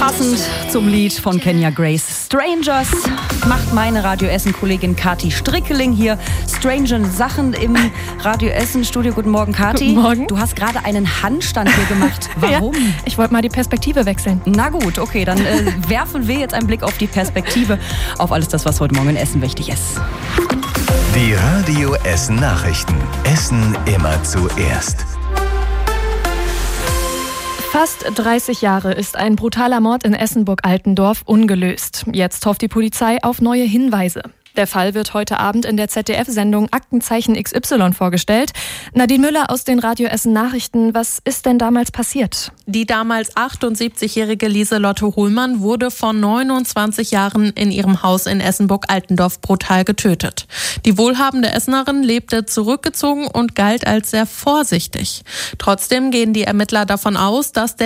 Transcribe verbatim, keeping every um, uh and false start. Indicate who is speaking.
Speaker 1: Passend zum Lied von Kenya Grace. Strangers macht meine Radio Essen-Kollegin Kathi Strickeling hier. Strange Sachen im Radio Essen-Studio. Guten Morgen, Kathi.
Speaker 2: Guten Morgen.
Speaker 1: Du hast gerade einen Handstand hier gemacht. Warum?
Speaker 2: Ja, ich wollte mal die Perspektive wechseln.
Speaker 1: Na gut, okay, dann äh, werfen wir jetzt einen Blick auf die Perspektive, auf alles das, was heute Morgen in Essen wichtig ist.
Speaker 3: Die Radio Essen Nachrichten. Essen immer zuerst.
Speaker 2: Fast dreißig Jahre ist ein brutaler Mord in Essenburg-Altendorf ungelöst. Jetzt hofft die Polizei auf neue Hinweise. Der Fall wird heute Abend in der Z D F-Sendung Aktenzeichen X Y vorgestellt. Nadine Müller aus den Radio Essen Nachrichten. Was ist denn damals passiert?
Speaker 4: Die damals achtundsiebzigjährige Lieselotte Hohlmann wurde vor neunundzwanzig Jahren in ihrem Haus in Essenburg-Altendorf brutal getötet. Die wohlhabende Essenerin lebte zurückgezogen und galt als sehr vorsichtig. Trotzdem gehen die Ermittler davon aus, dass der